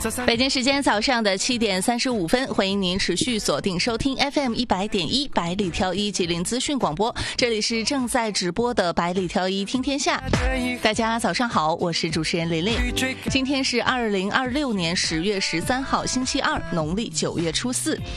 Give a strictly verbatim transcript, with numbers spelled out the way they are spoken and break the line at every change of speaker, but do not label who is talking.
北京时间早上的七点三十五分，欢迎您持续锁定收听 F M 一百点一百里挑一吉林资讯广播，这里是正在直播的百里挑一听天下。大家早上好，我是主持人琳琳。今天是二零二六年十月十三号星期二，农历九月初四。